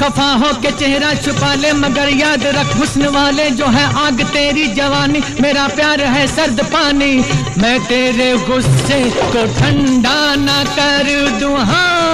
खफा हो के चेहरा छुपा ले, मगर याद रख हुस्न वाले जो है आग तेरी जवानी, मेरा प्यार है सर्द पानी, मैं तेरे गुस्से को ठंडा ना कर दूं। हाँ